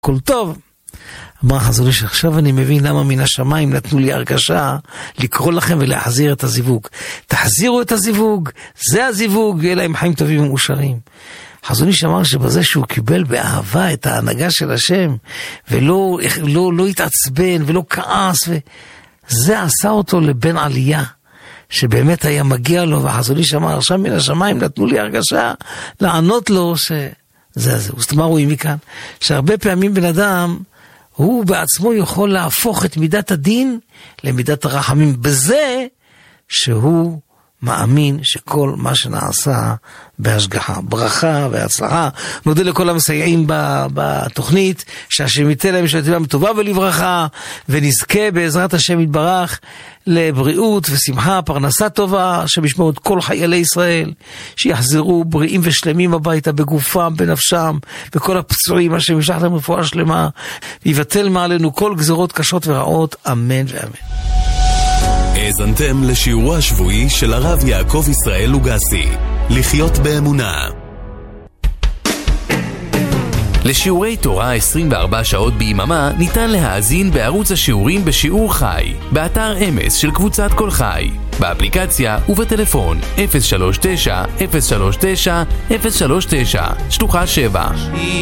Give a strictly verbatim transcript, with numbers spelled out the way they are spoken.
כל טוב. אמר החזון איש, עכשיו אני מבין למה מן השמיים נתנו לי הרגשה לקרוא לכם ולהחזיר את הזיווג. תחזירו את הזיווג, זה הזיווג, יהיה להם חיים טובים ומאושרים. החזון איש אמר שבזה שהוא קיבל באהבה את ההנהגה של השם, ולא לא, לא התעצבן ולא כעס, וזה עשה אותו לבן עלייה, שבאמת היה מגיע לו, והחזון איש אמר, עכשיו מן השמיים נתנו לי הרגשה לענות לו שזה זה. זאת אומרת, רואים מכאן, שהרבה פעמים בן אדם, הוא בעצמו יכול להפוך את מידת הדין למידת הרחמים, בזה שהוא מאמין שכל מה שנעשה בהשגחה, ברכה והצלחה. נודה לכל המסייעים בתוכנית, שהשם ייתן להם שלטים טובה ולברכה, ונזכה בעזרת השם יתברך לבריאות ושמחה, פרנסה טובה, שמשמעו את כל חיילי ישראל, שיחזרו בריאים ושלמים הביתה, בגופם, בנפשם, וכל הפצועים, השם ישלח להם רפואה שלמה, ויבטל מעלינו כל גזרות קשות ורעות, אמן ואמן. האזנתם לשיעורו השבועי של הרב יעקב ישראל לוגסי, לחיות באמונה. לשיעורי תורה עשרים וארבע שעות ביממה ניתן להאזין בערוץ השיעורים בשיעור חי, באתר אמס של קבוצת כל חי, באפליקציה ובטלפון אפס שלוש תשע אפס שלוש תשע אפס שלוש תשע שלוחה שבע.